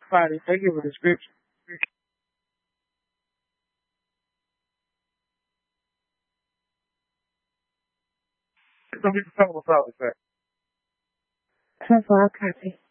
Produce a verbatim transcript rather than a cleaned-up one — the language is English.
Friday. They give a description. It's gonna be the total solid, sir. ten four, copy.